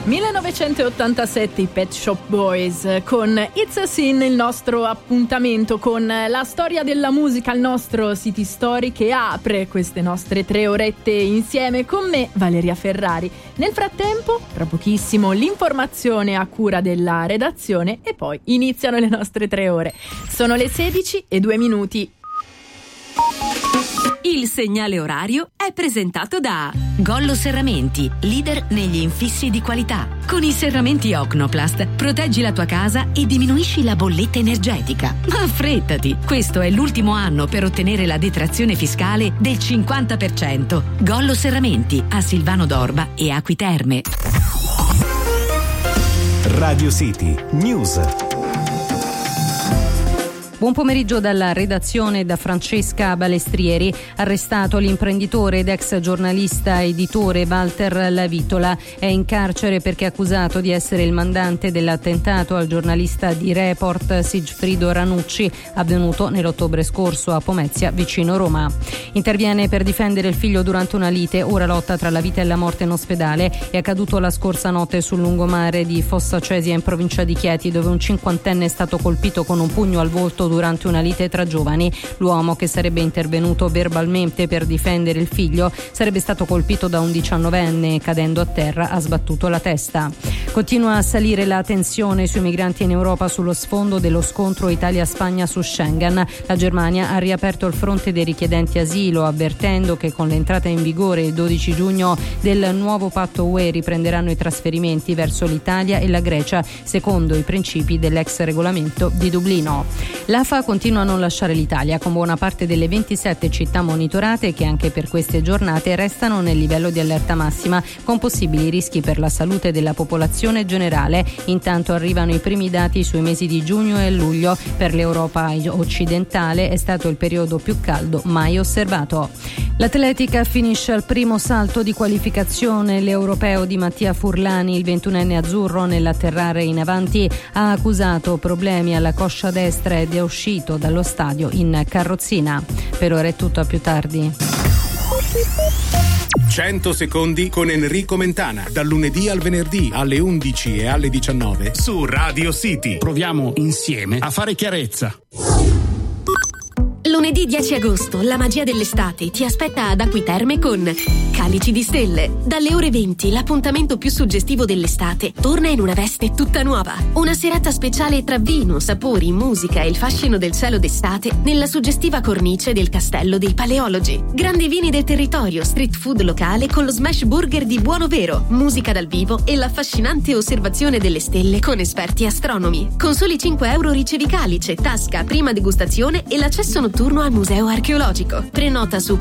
1987 i Pet Shop Boys con It's a Sin, il nostro appuntamento con la storia della musica, il nostro City Story che apre queste nostre 3 orette insieme con me, Valeria Ferrari. Nel frattempo, tra pochissimo, l'informazione a cura della redazione e poi iniziano le nostre 3 ore. Sono le 16:02. Il segnale orario è presentato da Gollo Serramenti, leader negli infissi di qualità. Con i serramenti Ocnoplast proteggi la tua casa e diminuisci la bolletta energetica. Ma affrettati, questo è l'ultimo anno per ottenere la detrazione fiscale del 50%. Gollo Serramenti a Silvano d'Orba e Acqui Terme. Radio City News. Buon pomeriggio dalla redazione da Francesca Balestrieri. Arrestato l'imprenditore ed ex giornalista editore Walter Lavitola. È in carcere perché è accusato di essere il mandante dell'attentato al giornalista di Report Sigfrido Ranucci, avvenuto nell'ottobre scorso a Pomezia, vicino Roma. Interviene per difendere il figlio durante una lite, ora lotta tra la vita e la morte in ospedale. È accaduto la scorsa notte sul lungomare di Fossa Cesia in provincia di Chieti, dove un 50enne è stato colpito con un pugno al volto durante una lite tra giovani. L'uomo, che sarebbe intervenuto verbalmente per difendere il figlio, sarebbe stato colpito da un 19enne e, cadendo a terra, ha sbattuto la testa. Continua a salire la tensione sui migranti in Europa sullo sfondo dello scontro Italia-Spagna su Schengen. La Germania ha riaperto il fronte dei richiedenti asilo, avvertendo che con l'entrata in vigore il 12 giugno del nuovo patto UE riprenderanno i trasferimenti verso l'Italia e la Grecia, secondo i principi dell'ex regolamento di Dublino. L'AFA continua a non lasciare l'Italia, con buona parte delle 27 città monitorate che anche per queste giornate restano nel livello di allerta massima, con possibili rischi per la salute della popolazione generale. Intanto arrivano i primi dati sui mesi di giugno e luglio. Per l'Europa occidentale è stato il periodo più caldo mai osservato. L'atletica finisce al primo salto di qualificazione. L'europeo di Mattia Furlani, il 21enne azzurro, nell'atterrare in avanti ha accusato problemi alla coscia destra ed è uscito dallo stadio in carrozzina. Per ora è tutto, a più tardi. 100 secondi con Enrico Mentana, dal lunedì al venerdì alle 11 e alle 19 su Radio City. Proviamo insieme a fare chiarezza. Lunedì 10 agosto, la magia dell'estate ti aspetta ad Acqui Terme con Calici di Stelle. Dalle ore 20, l'appuntamento più suggestivo dell'estate torna in una veste tutta nuova. Una serata speciale tra vino, sapori, musica e il fascino del cielo d'estate nella suggestiva cornice del Castello dei Paleologi. Grandi vini del territorio, street food locale con lo smash burger di Buono Vero, musica dal vivo e l'affascinante osservazione delle stelle con esperti astronomi. Con soli 5 euro ricevi calice, tasca, prima degustazione e l'accesso notturno al museo archeologico. Prenota su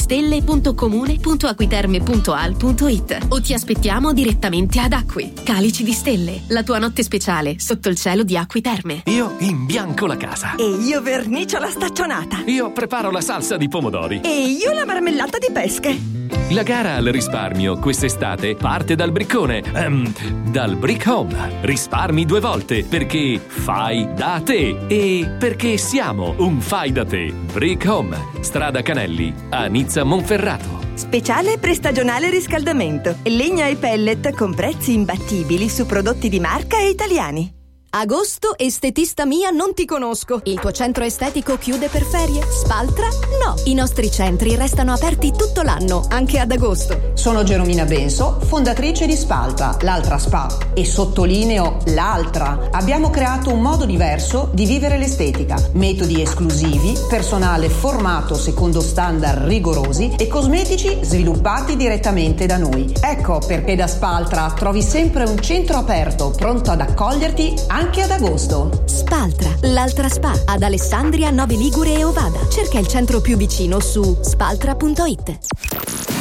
calicidistelle.comune.acquiterme.al.it o ti aspettiamo direttamente ad Acqui. Calici di Stelle, la tua notte speciale sotto il cielo di Acqui Terme. Io imbianco la casa. E io vernicio la staccionata. Io preparo la salsa di pomodori. E io la marmellata di pesche. La gara al risparmio quest'estate parte dal briccone, dal Brick Home. Risparmi 2 volte perché fai da te e perché siamo un fai da te. Brick Home, strada Canelli, a Nizza Monferrato. Speciale prestagionale riscaldamento. Legna e pellet con prezzi imbattibili su prodotti di marca e italiani. Agosto, estetista mia, non ti conosco. Il tuo centro estetico chiude per ferie? Spaltra? No. I nostri centri restano aperti tutto l'anno, anche ad agosto. Sono Geromina Benso, fondatrice di Spaltra, l'altra spa. E sottolineo l'altra. Abbiamo creato un modo diverso di vivere l'estetica. Metodi esclusivi, personale formato secondo standard rigorosi e cosmetici sviluppati direttamente da noi. Ecco perché da Spaltra trovi sempre un centro aperto, pronto ad accoglierti anche ad agosto. Spaltra, l'altra spa, ad Alessandria, Nove Ligure e Ovada. Cerca il centro più vicino su spaltra.it.